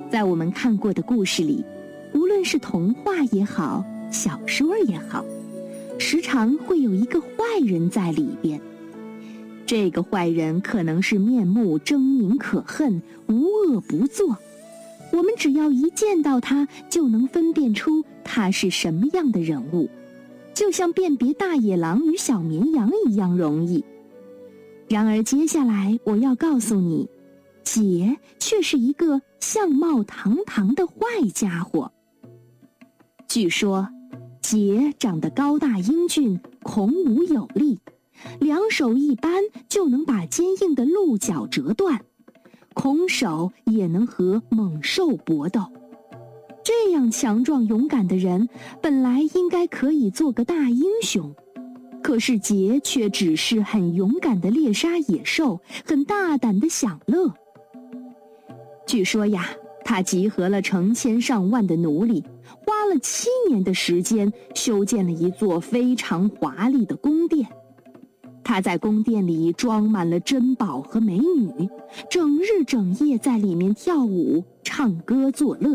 在我们看过的故事里，无论是童话也好，小说也好，时常会有一个坏人在里边。这个坏人可能是面目狰狞可恨，无恶不作。我们只要一见到他，就能分辨出他是什么样的人物，就像辨别大野狼与小绵羊一样容易。然而接下来我要告诉你，桀却是一个相貌堂堂的坏家伙。据说桀长得高大英俊，孔武有力，两手一扳就能把坚硬的鹿角折断，空手也能和猛兽搏斗。这样强壮勇敢的人，本来应该可以做个大英雄，可是桀却只是很勇敢地猎杀野兽，很大胆地享乐。据说呀，他集合了成千上万的奴隶，花了7年的时间修建了一座非常华丽的宫殿。他在宫殿里装满了珍宝和美女，整日整夜在里面跳舞、唱歌作乐。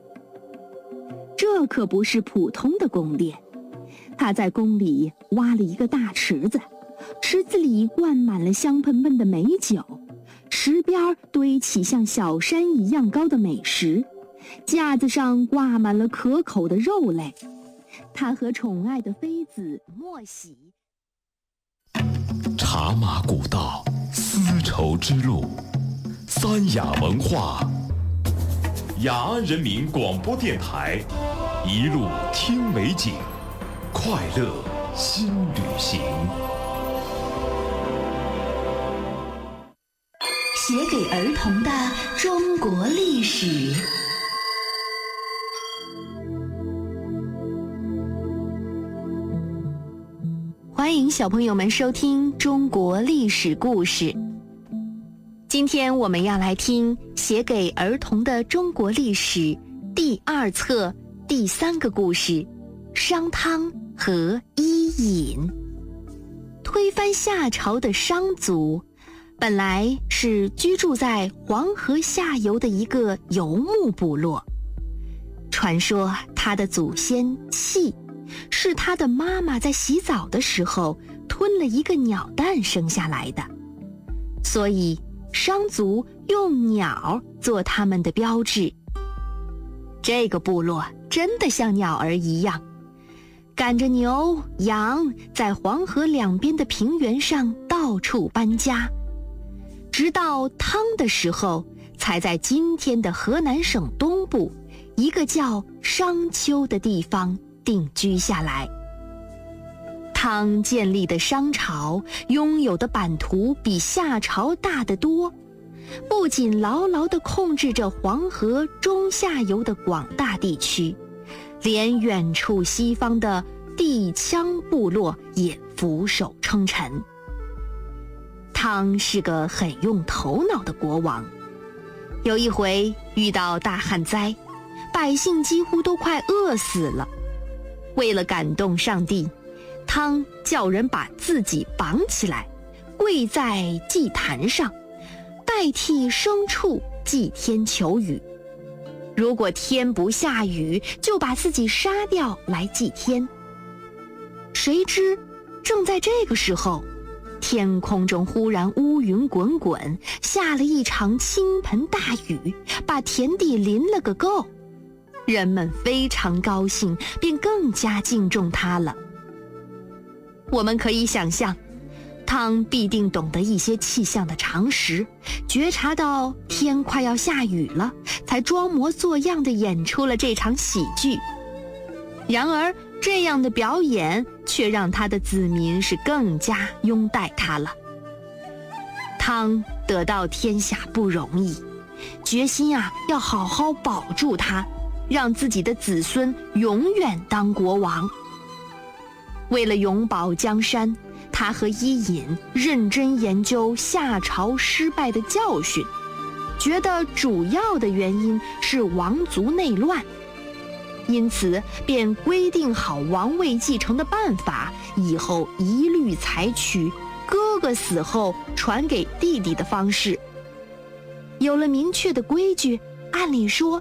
这可不是普通的宫殿，他在宫里挖了一个大池子，池子里灌满了香喷喷的美酒，池边堆起像小山一样高的美食，架子上挂满了可口的肉类。他和宠爱的妃子莫喜。 茶马古道，丝绸之路，三雅文化，雅安人民广播电台，一路听美景，快乐新旅行。 写给儿童的中国历史。 欢迎小朋友们收听中国历史故事。今天我们要来听写给儿童的中国历史第2册第3个故事，商汤和伊尹。推翻夏朝的商族，本来是居住在黄河下游的一个游牧部落。传说他的祖先契是他的妈妈在洗澡的时候吞了一个鸟蛋生下来的，所以商族用鸟做他们的标志。这个部落真的像鸟儿一样，赶着牛、羊在黄河两边的平原上到处搬家，直到汤的时候，才在今天的河南省东部一个叫商丘的地方定居下来。汤建立的商朝拥有的版图比夏朝大得多，不仅牢牢地控制着黄河中下游的广大地区，连远处西方的地羌部落也俯首称臣。汤是个很用头脑的国王，有一回遇到大旱灾，百姓几乎都快饿死了。为了感动上帝，汤叫人把自己绑起来，跪在祭坛上，代替牲畜祭天求雨。如果天不下雨，就把自己杀掉来祭天。谁知正在这个时候，天空中忽然乌云滚滚，下了一场倾盆大雨，把田地淋了个够。人们非常高兴，便更加敬重他了。我们可以想象，汤必定懂得一些气象的常识，觉察到天快要下雨了，才装模作样地演出了这场喜剧。然而这样的表演却让他的子民是更加拥戴他了。汤得到天下不容易，决心要好好保住它，让自己的子孙永远当国王。为了永保江山，他和伊尹认真研究夏朝失败的教训，觉得主要的原因是王族内乱，因此便规定好王位继承的办法，以后一律采取哥哥死后传给弟弟的方式。有了明确的规矩，按理说